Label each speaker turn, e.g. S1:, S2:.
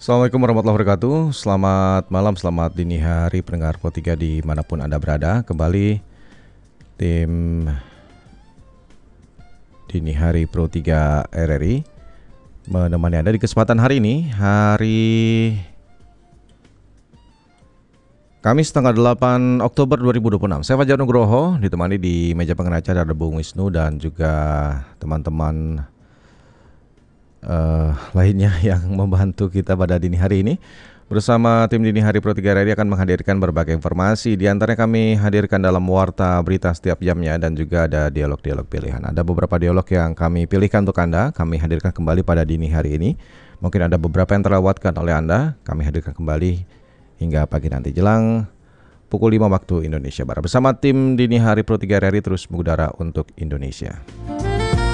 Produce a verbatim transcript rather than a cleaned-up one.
S1: Assalamualaikum warahmatullahi wabarakatuh. Selamat malam, selamat dini hari pendengar Pro tiga dimanapun Anda berada. Kembali tim dini hari Pro tiga R R I menemani Anda di kesempatan hari ini, hari Kamis tanggal delapan Oktober dua ribu dua puluh enam. Saya Fajar Nugroho, ditemani di meja pengacara ada Bung Wisnu dan juga teman-teman Uh, lainnya yang membantu kita pada dini hari ini. Bersama tim dini hari Pro tiga R R I akan menghadirkan berbagai informasi. Di antaranya kami hadirkan dalam warta berita setiap jamnya dan juga ada dialog-dialog pilihan. Ada beberapa dialog yang kami pilihkan untuk Anda, kami hadirkan kembali pada dini hari ini. Mungkin ada beberapa yang terlewatkan oleh Anda, kami hadirkan kembali hingga pagi nanti jelang pukul lima waktu Indonesia Barat. Bersama tim dini hari Pro tiga R R I terus mengudara untuk Indonesia.